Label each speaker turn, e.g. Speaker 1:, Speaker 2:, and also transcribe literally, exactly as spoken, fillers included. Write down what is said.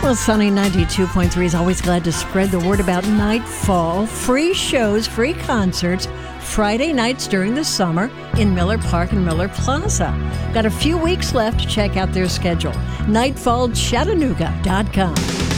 Speaker 1: Well, Sunny ninety-two point three is always glad to spread the word about Nightfall. Free shows, free concerts, Friday nights during the summer in Miller Park and Miller Plaza. Got a few weeks left to check out their schedule. nightfall chattanooga dot com.